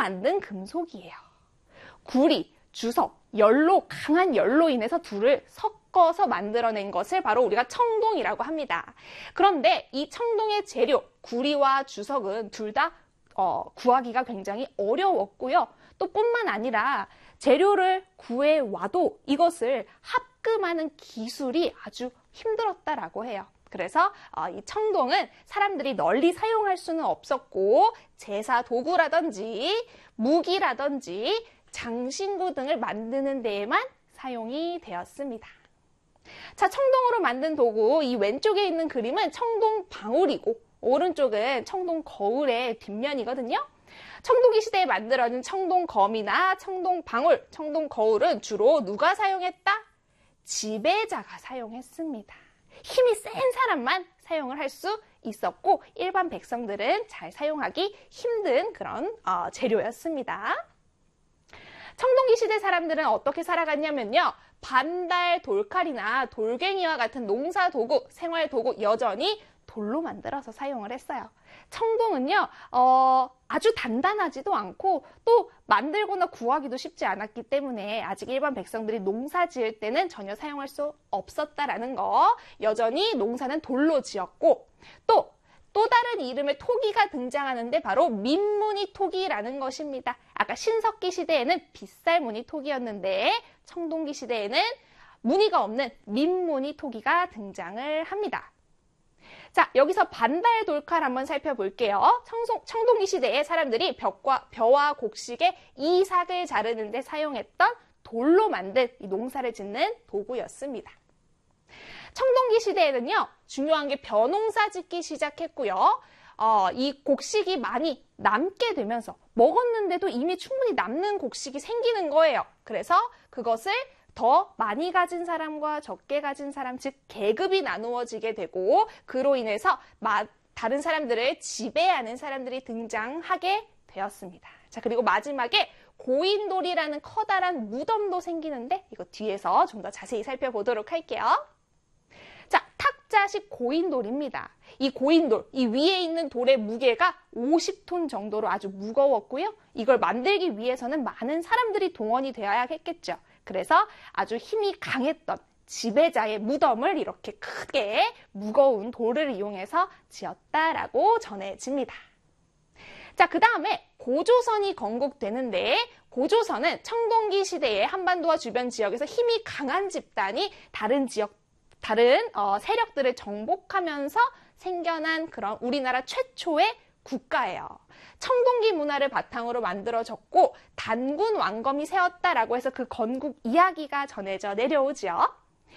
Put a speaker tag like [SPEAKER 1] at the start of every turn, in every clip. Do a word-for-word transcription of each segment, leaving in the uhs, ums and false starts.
[SPEAKER 1] 만든 금속이에요. 구리, 주석, 열로, 강한 열로 인해서 둘을 섞어서 만들어낸 것을 바로 우리가 청동이라고 합니다. 그런데 이 청동의 재료, 구리와 주석은 둘 다 어, 구하기가 굉장히 어려웠고요. 또 뿐만 아니라 재료를 구해와도 이것을 합금하는 기술이 아주 힘들었다라고 해요. 그래서 어, 이 청동은 사람들이 널리 사용할 수는 없었고 제사 도구라든지 무기라든지 장신구 등을 만드는 데에만 사용이 되었습니다. 자, 청동으로 만든 도구, 이 왼쪽에 있는 그림은 청동 방울이고 오른쪽은 청동 거울의 뒷면이거든요. 청동기 시대에 만들어진 청동검이나 청동방울, 청동거울은 주로 누가 사용했다? 지배자가 사용했습니다. 힘이 센 사람만 사용을 할 수 있었고 일반 백성들은 잘 사용하기 힘든 그런 어, 재료였습니다. 청동기 시대 사람들은 어떻게 살아갔냐면요. 반달, 돌칼이나 돌갱이와 같은 농사 도구, 생활 도구 여전히 돌로 만들어서 사용을 했어요. 청동은요, 어, 아주 단단하지도 않고 또 만들거나 구하기도 쉽지 않았기 때문에 아직 일반 백성들이 농사 지을 때는 전혀 사용할 수 없었다라는 거. 여전히 농사는 돌로 지었고 또 또 다른 이름의 토기가 등장하는데 바로 민무늬 토기라는 것입니다. 아까 신석기 시대에는 빗살무늬 토기였는데 청동기 시대에는 무늬가 없는 민무늬 토기가 등장을 합니다. 자, 여기서 반달 돌칼 한번 살펴볼게요. 청송, 청동기 시대에 사람들이 벽과, 벼와 곡식의 이삭을 자르는 데 사용했던 돌로 만든 이 농사를 짓는 도구였습니다. 청동기 시대에는요, 중요한 게 벼농사 짓기 시작했고요. 어, 이 곡식이 많이 남게 되면서 먹었는데도 이미 충분히 남는 곡식이 생기는 거예요. 그래서 그것을 더 많이 가진 사람과 적게 가진 사람, 즉 계급이 나누어지게 되고 그로 인해서 마, 다른 사람들을 지배하는 사람들이 등장하게 되었습니다. 자, 그리고 마지막에 고인돌이라는 커다란 무덤도 생기는데 이거 뒤에서 좀 더 자세히 살펴보도록 할게요. 자, 탁자식 고인돌입니다. 이 고인돌, 이 위에 있는 돌의 무게가 오십 톤 정도로 아주 무거웠고요. 이걸 만들기 위해서는 많은 사람들이 동원이 되어야 했겠죠. 그래서 아주 힘이 강했던 지배자의 무덤을 이렇게 크게 무거운 돌을 이용해서 지었다라고 전해집니다. 자, 그 다음에 고조선이 건국되는데 고조선은 청동기 시대에 한반도와 주변 지역에서 힘이 강한 집단이 다른 지역 다른 어, 세력들을 정복하면서 생겨난 그런 우리나라 최초의 국가예요. 청동기 문화를 바탕으로 만들어졌고 단군 왕검이 세웠다라고 해서 그 건국 이야기가 전해져 내려오지요.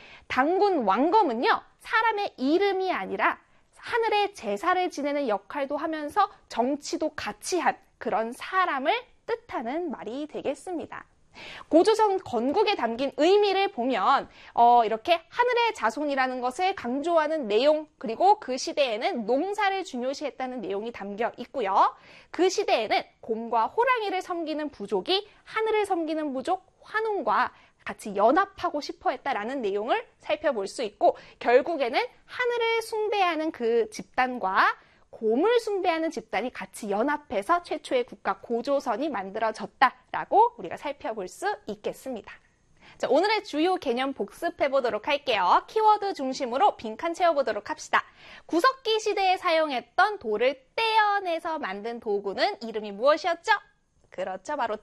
[SPEAKER 1] 단군 왕검은요, 사람의 이름이 아니라 하늘의 제사를 지내는 역할도 하면서 정치도 같이 한 그런 사람을 뜻하는 말이 되겠습니다. 고조선 건국에 담긴 의미를 보면 어, 이렇게 하늘의 자손이라는 것을 강조하는 내용, 그리고 그 시대에는 농사를 중요시했다는 내용이 담겨 있고요. 그 시대에는 곰과 호랑이를 섬기는 부족이 하늘을 섬기는 부족 환웅과 같이 연합하고 싶어 했다라는 내용을 살펴볼 수 있고 결국에는 하늘을 숭배하는 그 집단과 곰을 숭배하는 집단이 같이 연합해서 최초의 국가 고조선이 만들어졌다라고 우리가 살펴볼 수 있겠습니다. 자, 오늘의 주요 개념 복습해 보도록 할게요. 키워드 중심으로 빈칸 채워보도록 합시다. 구석기 시대에 사용했던 돌을 떼어내서 만든 도구는 이름이 무엇이었죠? 그렇죠. 바로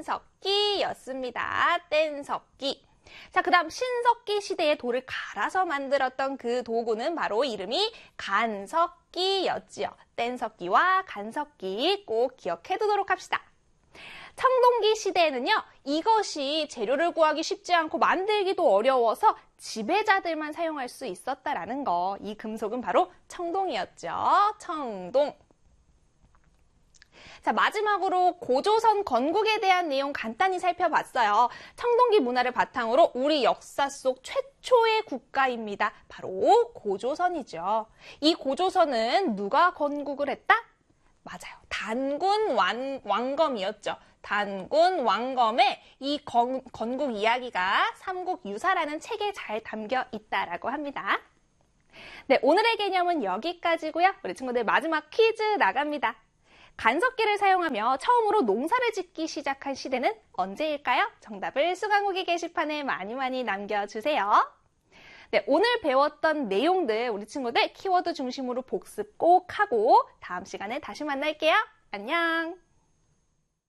[SPEAKER 1] 뗀석기였습니다. 뗀석기. 자, 그 다음 신석기 시대에 돌을 갈아서 만들었던 그 도구는 바로 이름이 간석기였지요. 뗀석기와 간석기 꼭 기억해 두도록 합시다. 청동기 시대에는요, 이것이 재료를 구하기 쉽지 않고 만들기도 어려워서 지배자들만 사용할 수 있었다라는 거. 이 금속은 바로 청동이었죠. 청동. 자, 마지막으로 고조선 건국에 대한 내용 간단히 살펴봤어요. 청동기 문화를 바탕으로 우리 역사 속 최초의 국가입니다. 바로 고조선이죠. 이 고조선은 누가 건국을 했다? 맞아요. 단군 왕, 왕검이었죠. 단군 왕검의 이 건, 건국 이야기가 삼국유사라는 책에 잘 담겨 있다라고 합니다. 네, 오늘의 개념은 여기까지고요. 우리 친구들 마지막 퀴즈 나갑니다. 간섭기를 사용하며 처음으로 농사를 짓기 시작한 시대는 언제일까요? 정답을 수강후기 게시판에 많이 많이 남겨주세요. 네, 오늘 배웠던 내용들 우리 친구들 키워드 중심으로 복습 꼭 하고 다음 시간에 다시 만날게요. 안녕!